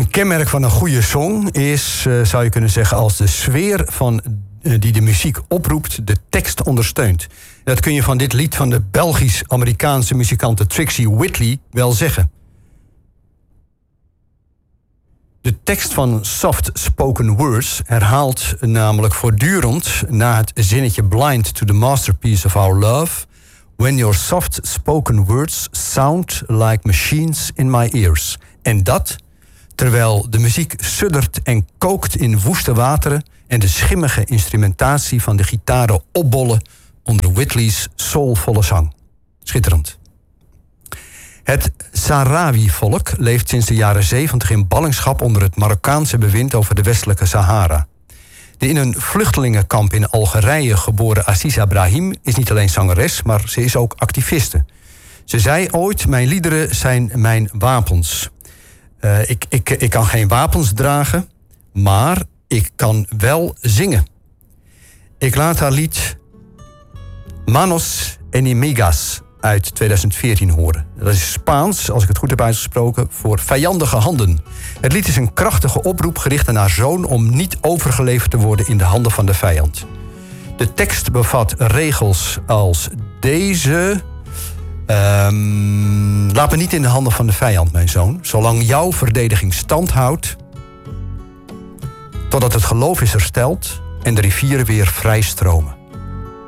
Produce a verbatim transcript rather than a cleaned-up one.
kenmerk van een goede song is, uh, zou je kunnen zeggen, als de sfeer van, uh, die de muziek oproept, de tekst ondersteunt. Dat kun je van dit lied van de Belgisch-Amerikaanse muzikante Trixie Whitley wel zeggen. De tekst van Soft Spoken Words herhaalt namelijk voortdurend na het zinnetje blind to the masterpiece of our love, when your soft spoken words sound like machines in my ears. En dat terwijl de muziek suddert en kookt in woeste wateren en de schimmige instrumentatie van de gitaren opbollen onder Whitley's soulvolle zang. Schitterend. Het Sahrawi-volk leeft sinds de jaren zeventig in ballingschap onder het Marokkaanse bewind over de westelijke Sahara. De in een vluchtelingenkamp in Algerije geboren Aziza Brahim is niet alleen zangeres, maar ze is ook activiste. Ze zei ooit, mijn liederen zijn mijn wapens. Uh, ik, ik, ik kan geen wapens dragen, maar ik kan wel zingen. Ik laat haar lied Manos Enemigas uit tweeduizend veertien horen. Dat is Spaans, als ik het goed heb uitgesproken, voor vijandige handen. Het lied is een krachtige oproep gericht aan haar zoon om niet overgeleverd te worden in de handen van de vijand. De tekst bevat regels als deze. Um, laat me niet in de handen van de vijand, mijn zoon. Zolang jouw verdediging stand houdt, totdat het geloof is hersteld en de rivieren weer vrij stromen.